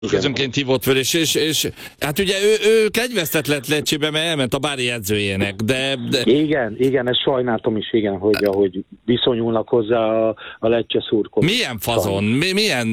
közönként hívott föl, és hát ugye ő kegyvesztett lett Lecsébe, mert elment a Bári edzőjének, de... Igen, ezt sajnáltam is, igen, hogy ahogy viszonyulnak hozzá a Lecce szurkolók. Milyen fazon? Milyen...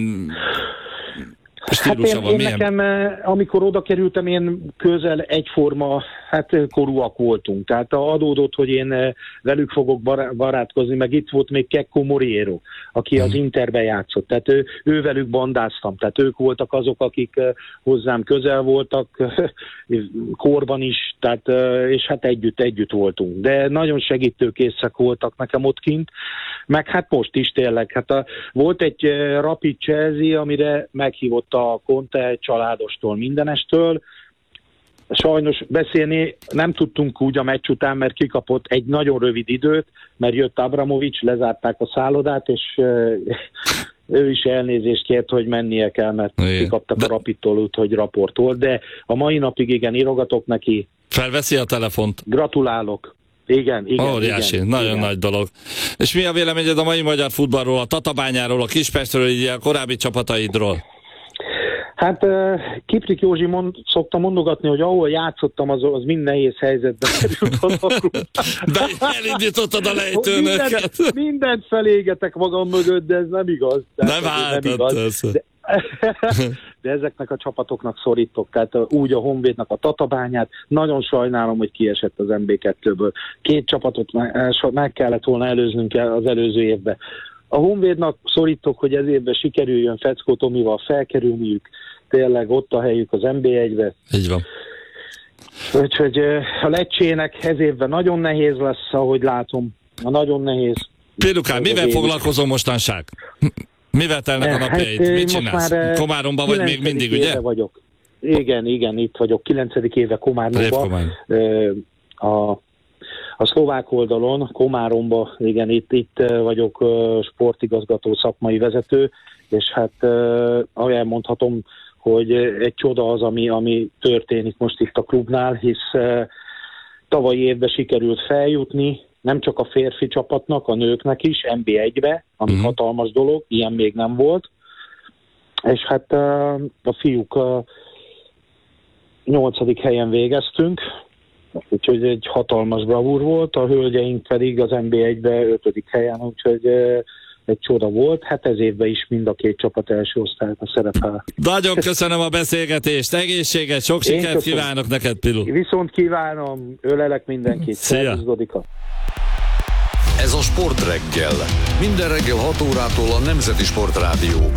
Hát én nekem, amikor oda kerültem, én közel egyforma korúak voltunk. Tehát adódott, hogy én velük fogok barátkozni, meg itt volt még Kekko Moriero, aki az Interbe játszott. Tehát ő velük bandáztam. Tehát ők voltak azok, akik hozzám közel voltak, korban is, tehát, és hát együtt voltunk. De nagyon segítőkészek voltak nekem ott kint, meg hát most is tényleg. Hát volt egy Rapid Chelsea, amire meghívott a Conte családostól, mindenestől. Sajnos beszélni nem tudtunk úgy a meccs után, mert kikapott egy nagyon rövid időt, mert jött Abramovics, lezárták a szállodát, és ő is elnézést kért, hogy mennie kell, mert kikaptak a Rapidtól, úgyhogy raportol. De a mai napig igen, írogatok neki. Felveszi a telefont. Gratulálok. Igen. Óriási, nagyon nagy dolog. És mi a véleményed a mai magyar futballról, a Tatabányáról, a Kispestről, így a korábbi csapataidról? Hát Kiprik Józsi szokta mondogatni, hogy ahol játszottam, az mind nehéz helyzetben került. De elindítottad a lejtőnöket. Mindent felégetek magam mögött, de ez nem igaz. Nem igaz. De ezeknek a csapatoknak szorítok, tehát úgy a Honvédnak a Tatabányát, nagyon sajnálom, hogy kiesett az MB2-ből. 2 csapatot meg kellett volna előznünk az előző évben. A Honvédnak szorítok, hogy ez évben sikerüljön Feckó Tomival felkerülniük, tényleg ott a helyük az MB1-be. Így van. Úgyhogy a Lecsének ez évben nagyon nehéz lesz, ahogy látom. Nagyon nehéz. Pilukán, mivel foglalkozom mostanság? Mivel telnek a napjaid? Mit csinálsz? Komáromban vagy még mindig, ugye? Vagyok. Igen, itt vagyok. 9. éve Komáromban. A szlovák oldalon, Komáromban, igen, itt vagyok sportigazgató, szakmai vezető, és hát elmondhatom, hogy egy csoda az, ami történik most itt a klubnál, hisz tavalyi évben sikerült feljutni, nem csak a férfi csapatnak, a nőknek is, NB1-be, ami hatalmas dolog, ilyen még nem volt, és hát a fiúk 8. helyen végeztünk, úgyhogy egy hatalmas bravúr volt, a hölgyeink pedig az NB1-be 5. helyen, úgyhogy egy csoda volt. Hát ez évben is mind a 2 csapat első osztályban szerepel. Nagyon köszönöm a beszélgetést, egészséget, sok sikert kívánok neked, Pilu. Viszont kívánom, ölelek mindenkit. Szia! Ez a Sportreggel. Minden reggel 6 órától a Nemzeti Sportrádióban.